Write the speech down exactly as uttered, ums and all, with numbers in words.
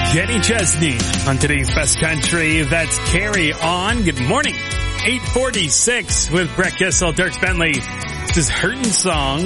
Kenny Chesney on today's Best Country. That's Carry On. Good morning. eight forty-six with Brett Kissel, Dirk Bentley. This is Hurtin' Song.